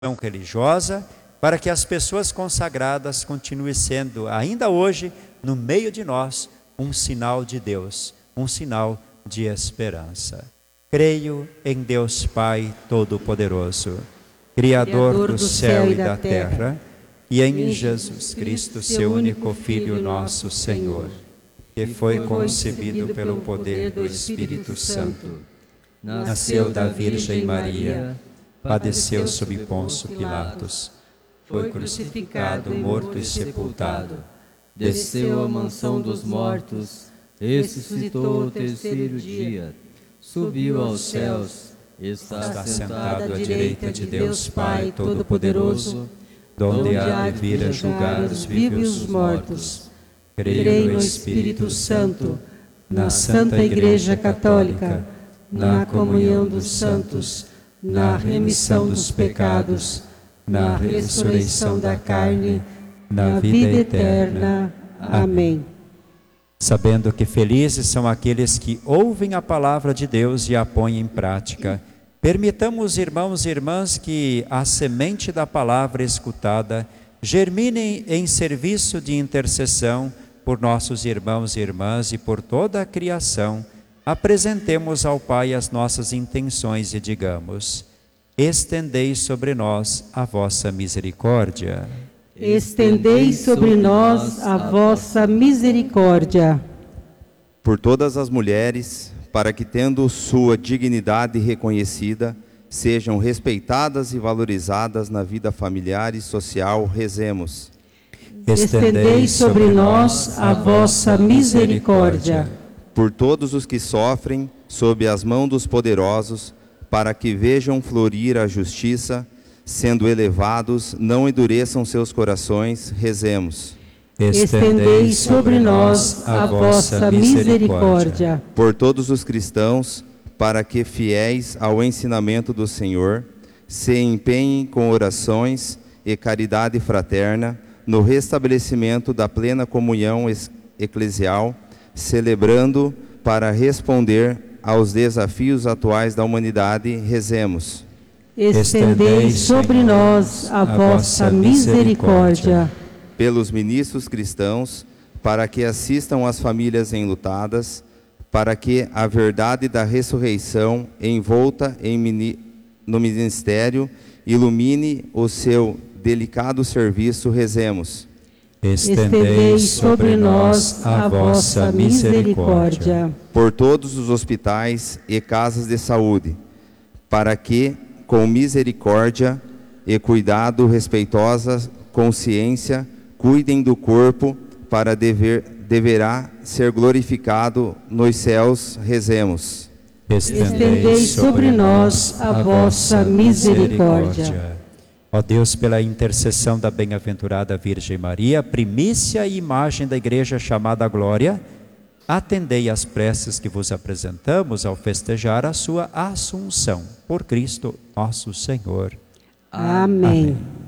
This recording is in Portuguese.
religiosa, para que as pessoas consagradas continuem sendo, ainda hoje, no meio de nós, um sinal de Deus, um sinal de esperança. Creio em Deus Pai Todo-Poderoso, Criador do céu e da terra, e em Jesus Cristo, seu único Filho, nosso Senhor, que foi concebido pelo poder do Espírito Santo, nasceu da Virgem Maria, padeceu sob Pôncio Pilatos, foi crucificado, morto e sepultado, desceu à mansão dos mortos, ressuscitou ao terceiro dia, subiu aos céus, está sentado à direita de Deus Pai Todo-Poderoso, donde há de vir a julgar os vivos e os mortos. Creio no Espírito Santo, na Santa Igreja Católica, na comunhão dos santos, na remissão dos pecados, na ressurreição da carne, na vida eterna. Amém. Sabendo que felizes são aqueles que ouvem a palavra de Deus e a põem em prática, permitamos, irmãos e irmãs, que a semente da palavra escutada germine em serviço de intercessão por nossos irmãos e irmãs e por toda a criação. Apresentemos ao Pai as nossas intenções e digamos: estendei sobre nós a vossa misericórdia. Estendei sobre nós a vossa misericórdia. Por todas as mulheres, para que, tendo sua dignidade reconhecida, sejam respeitadas e valorizadas na vida familiar e social, rezemos. Estendei sobre nós a vossa misericórdia. Por todos os que sofrem sob as mãos dos poderosos, para que vejam florir a justiça, sendo elevados, não endureçam seus corações, rezemos. Estendei sobre nós a vossa misericórdia. Por todos os cristãos, para que, fiéis ao ensinamento do Senhor, se empenhem com orações e caridade fraterna no restabelecimento da plena comunhão eclesial, celebrando para responder aos desafios atuais da humanidade, rezemos. Estendei sobre nós a vossa misericórdia. Pelos ministros cristãos, para que assistam as famílias enlutadas, para que a verdade da ressurreição, envolta no ministério, ilumine o seu delicado serviço, rezemos. Estendei sobre nós a vossa misericórdia. Por todos os hospitais e casas de saúde, para que, com misericórdia e cuidado, respeitosa consciência, cuidem do corpo, para deverá ser glorificado nos céus, rezemos. Estendei sobre nós a vossa misericórdia. Ó Deus, pela intercessão da bem-aventurada Virgem Maria, primícia e imagem da Igreja chamada à glória, atendei às preces que vos apresentamos ao festejar a sua assunção. Por Cristo nosso Senhor. Amém.